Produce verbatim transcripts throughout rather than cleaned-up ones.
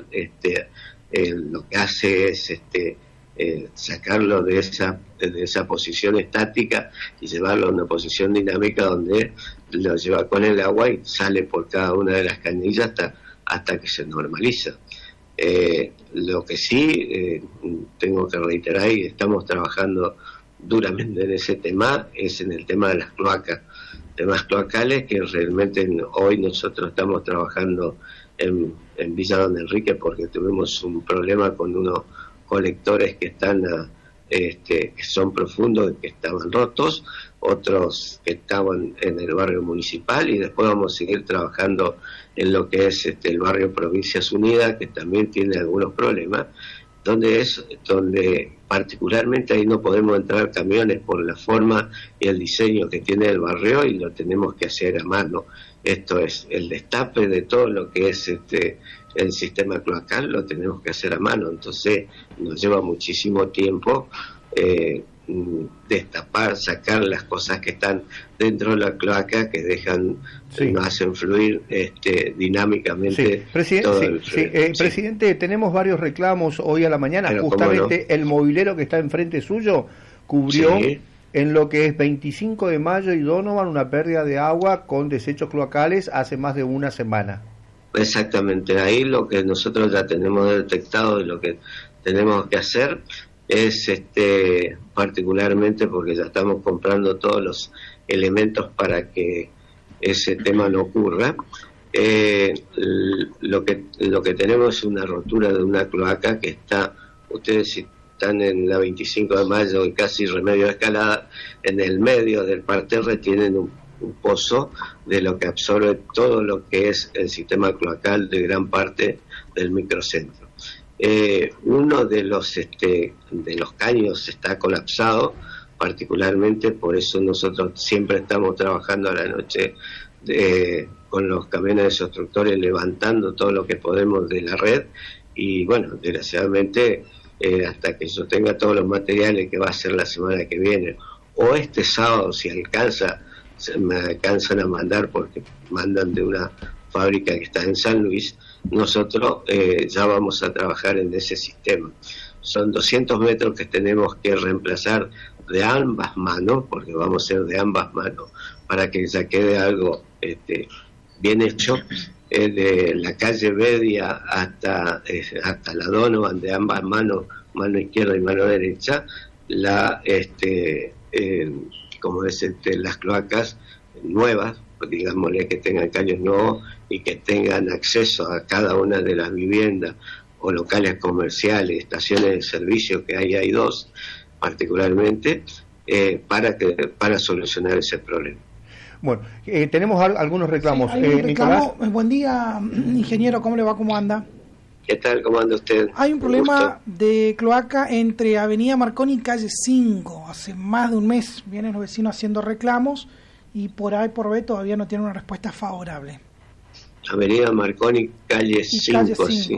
este, eh, lo que hace es este, eh, sacarlo de esa, de esa posición estática y llevarlo a una posición dinámica donde lo lleva con el agua y sale por cada una de las canillas hasta, hasta que se normaliza. Eh, lo que sí eh, tengo que reiterar, y estamos trabajando duramente en ese tema, es en el tema de las cloacas, temas cloacales, que realmente hoy nosotros estamos trabajando en, en Villa Don Enrique porque tuvimos un problema con unos colectores que están a, este, que son profundos y que estaban rotos, otros que estaban en el barrio municipal, y después vamos a seguir trabajando en lo que es este, el barrio Provincias Unidas, que también tiene algunos problemas, donde es donde particularmente ahí no podemos entrar camiones por la forma y el diseño que tiene el barrio, y lo tenemos que hacer a mano. Esto es el destape de todo lo que es este el sistema cloacal, lo tenemos que hacer a mano, entonces nos lleva muchísimo tiempo eh, destapar, sacar las cosas que están dentro de la cloaca, que dejan, sí. nos hacen fluir este, dinámicamente. Sí. Presiden- todo sí, el sí. Eh, sí. Presidente, tenemos varios reclamos hoy a la mañana. Pero justamente no. El mobilero que está enfrente suyo cubrió sí. en lo que es veinticinco de mayo y Donovan una pérdida de agua con desechos cloacales hace más de una semana. Exactamente, ahí lo que nosotros ya tenemos detectado y lo que tenemos que hacer es este particularmente, porque ya estamos comprando todos los elementos para que ese tema no ocurra, eh, lo que lo que tenemos es una rotura de una cloaca que está, ustedes si están en la veinticinco de mayo y casi Remedio de Escalada, en el medio del parterre tienen un, un pozo de lo que absorbe todo lo que es el sistema cloacal de gran parte del microcentro. Eh, uno de los este, de los caños está colapsado, particularmente, por eso nosotros siempre estamos trabajando a la noche de, con los camiones desobstructores, levantando todo lo que podemos de la red, y bueno, desgraciadamente eh, hasta que yo tenga todos los materiales, que va a ser la semana que viene o este sábado, si alcanza, se me alcanzan a mandar, porque mandan de una fábrica que está en San Luis, nosotros eh, ya vamos a trabajar en ese sistema. Son doscientos metros que tenemos que reemplazar de ambas manos, porque vamos a ser de ambas manos, para que ya quede algo este, bien hecho, eh, de la calle Bedia hasta, eh, hasta la Donovan, de ambas manos, mano izquierda y mano derecha, la este eh, como es este, las cloacas nuevas, digámosle, que tengan caños nuevos y que tengan acceso a cada una de las viviendas o locales comerciales, estaciones de servicio, que ahí hay dos particularmente, eh, para que para solucionar ese problema. Bueno, eh, tenemos al, algunos reclamos. Sí, hay un eh, reclamo. Nicolás. Buen día, ingeniero, ¿cómo le va? ¿Cómo anda? ¿Qué tal? ¿Cómo anda usted? Hay un problema de cloaca entre Avenida Marconi y Calle cinco. Hace más de un mes vienen los vecinos haciendo reclamos y por ahí por B todavía no tienen una respuesta favorable. Avenida Marconi, Calle cinco, sí.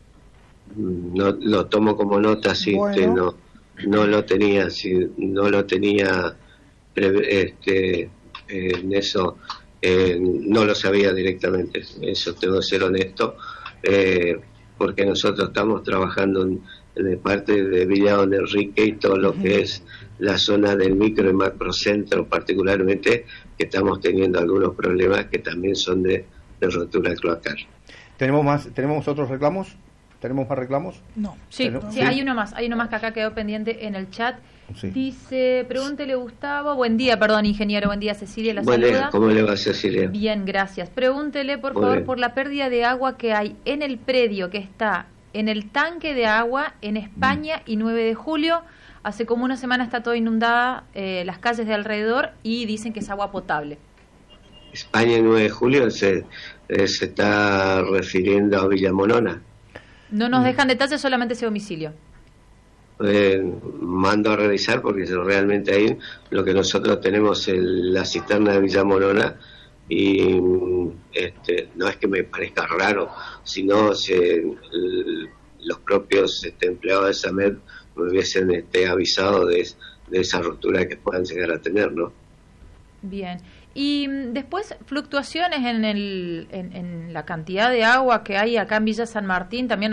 No, lo tomo como nota, sí, bueno. Usted no, no lo tenía, sí, no lo tenía este, en eso, eh, no lo sabía directamente, eso tengo que ser honesto. Eh, porque nosotros estamos trabajando en, en el parte de Villa Don Enrique y todo lo uh-huh. que es la zona del micro y macrocentro, particularmente, que estamos teniendo algunos problemas que también son de, de rotura cloacal. ¿Tenemos más, tenemos otros reclamos? ¿Tenemos más reclamos? No. Sí, sí, sí, hay uno más, hay uno más que acá quedó pendiente en el chat. Sí. Dice, pregúntele Gustavo, buen día, perdón, ingeniero, buen día, Cecilia, la buen saluda. Día, ¿cómo le va, Cecilia? Bien, gracias. Pregúntele, por Muy favor, bien. por la pérdida de agua que hay en el predio que está en el tanque de agua en España y nueve de julio. Hace como una semana está todo inundada, eh, las calles de alrededor, y dicen que es agua potable. España y nueve de julio se, eh, se está refiriendo a Villamonona. No nos dejan detalles, solamente ese domicilio. Eh, mando a revisar, porque realmente ahí lo que nosotros tenemos es la cisterna de Villamonona, y este, no es que me parezca raro, sino se, el, los propios este, empleados de SAMED me hubiesen este, avisado de, de esa rotura que puedan llegar a tener, ¿no? Bien. Y después, fluctuaciones en, el, en, en la cantidad de agua que hay acá en Villa San Martín, también